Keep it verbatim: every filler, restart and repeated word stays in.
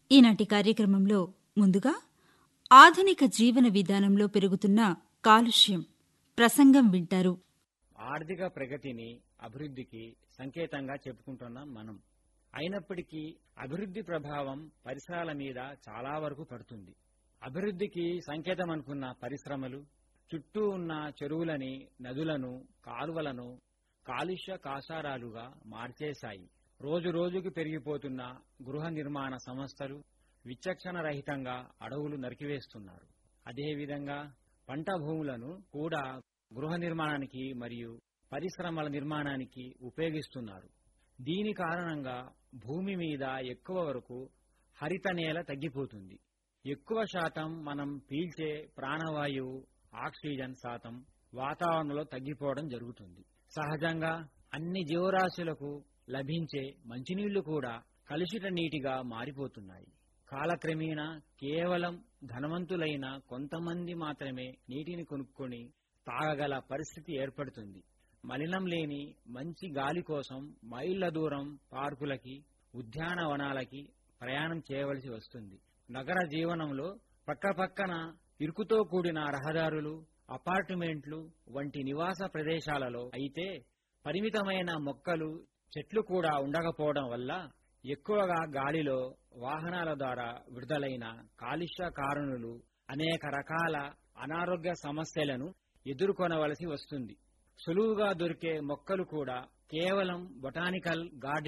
ఈనాటి కార్యక్రమంలో ముందుగా ఆధునిక జీవన విధానంలో పెరుగుతున్న కాలుష్యం ప్రసంగం వింటారు. ఆర్థిక ప్రగతిని అభివృద్ధికి సంకేతంగా చెప్పుకుంటున్నాం మనం. అయినప్పటికీ అభివృద్ధి ప్రభావం పరిసరాల మీద చాలా వరకు పడుతుంది. అభివృద్ధికి సంకేతం అనుకున్న పరిశ్రమలు చుట్టూ ఉన్న చెరువులని, నదులను, కాలువలను కాలుష్య కాసారాలుగా మార్చేశాయి. రోజు రోజుకు పెరిగిపోతున్న గృహ నిర్మాణ సంస్థలు విచక్షణ రహితంగా అడవులు నరికివేస్తున్నారు. అదేవిధంగా పంట భూములను కూడా గృహ నిర్మాణానికి మరియు పరిశ్రమల నిర్మాణానికి ఉపయోగిస్తున్నారు. దీని కారణంగా భూమి మీద ఎక్కువ వరకు హరిత నేల తగ్గిపోతుంది. ఎక్కువ శాతం మనం పీల్చే ప్రాణవాయువు ఆక్సిజన్ శాతం వాతావరణంలో తగ్గిపోవడం జరుగుతుంది. సహజంగా అన్ని జీవరాశులకు లభించే మంచినీళ్లు కూడా కలుషిత నీటిగా మారిపోతున్నాయి. కాలక్రమేణా కేవలం ధనవంతులైన కొంతమంది మాత్రమే నీటిని కొనుక్కొని తాగగల పరిస్థితి ఏర్పడుతుంది. మలినం లేని మంచి గాలి కోసం మైళ్ల దూరం పార్కులకి, ఉద్యానవనాలకి ప్రయాణం చేయవలసి వస్తుంది. నగర జీవనంలో పక్కపక్కన ఇరుకుతో కూడిన రహదారులు, అపార్ట్మెంట్లు వంటి నివాస ప్రదేశాలలో అయితే పరిమితమైన మొక్కలు, చెట్లు కూడా ఉండకపోవడం వల్ల ఎక్కువగా గాలిలో వాహనాల ద్వారా విడుదలైన కాలుష్య కారణులు అనేక రకాల అనారోగ్య సమస్యలను ఎదుర్కొనవలసి వస్తుంది. సులువుగా దొరికే మొక్కలు కూడా కేవలం బొటానికల్ గార్డెన్